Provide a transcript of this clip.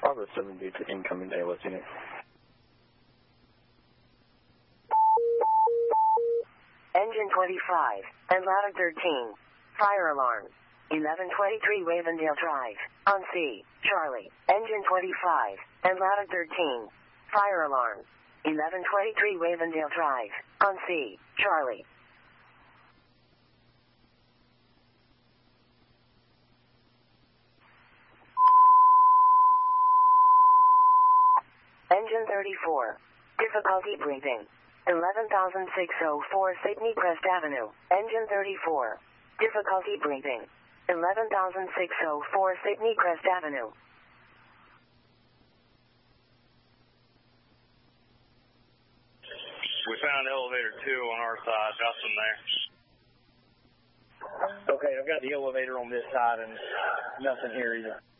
Bravo 7B to incoming ALS unit. Engine 25 and ladder 13. Fire alarm. 1123 Wavendale Drive. On C. Charlie. Engine 25 and ladder 13. Fire alarm. 1123 Wavendale Drive. On C. Charlie. Engine 34. Difficulty breathing. 11,604 Sydney Crest Avenue. Engine 34. Difficulty breathing. 11,604 Sydney Crest Avenue. We found elevator 2 on our side. Nothing there. Okay, I've got the elevator on this side and nothing here either.